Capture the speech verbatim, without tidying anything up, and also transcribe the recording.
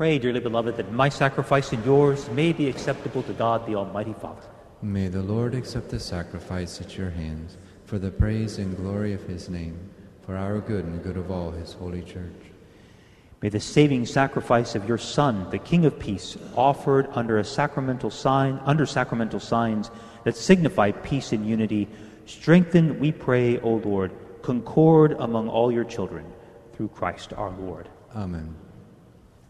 Pray, dearly beloved, that my sacrifice and yours may be acceptable to God, the Almighty Father. May the Lord accept the sacrifice at your hands for the praise and glory of his name, for our good and the good of all his holy church. May the saving sacrifice of your Son, the King of Peace, offered under a sacramental sign, under sacramental signs that signify peace and unity, strengthen, we pray, O Lord, concord among all your children, through Christ our Lord. Amen.